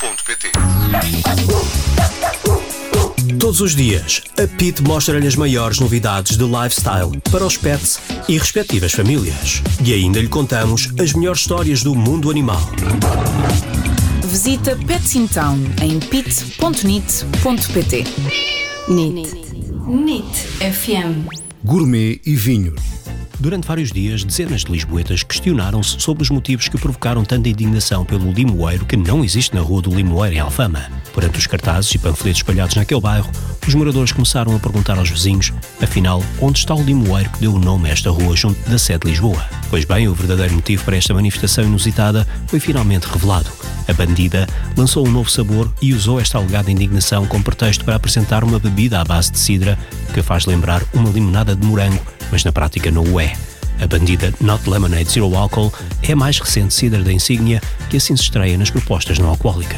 pit.pt. Todos os dias, a Pit mostra-lhe as maiores novidades de lifestyle para os pets e respectivas famílias. E ainda lhe contamos as melhores histórias do mundo animal. Visita Pets in Town em pit.nit.pt. NIT FM. Gourmet e vinho. Durante vários dias, dezenas de lisboetas questionaram-se sobre os motivos que provocaram tanta indignação pelo limoeiro que não existe na Rua do Limoeiro, em Alfama. Perante os cartazes e panfletos espalhados naquele bairro, os moradores começaram a perguntar aos vizinhos, afinal, onde está o limoeiro que deu o nome a esta rua junto da sede de Lisboa? Pois bem, o verdadeiro motivo para esta manifestação inusitada foi finalmente revelado. A bandida lançou um novo sabor e usou esta alegada indignação como pretexto para apresentar uma bebida à base de cidra que faz lembrar uma limonada de morango, mas na prática não o é. A bandida Not Lemonade Zero Alcohol é a mais recente cidra da insígnia que assim se estreia nas propostas não alcoólicas.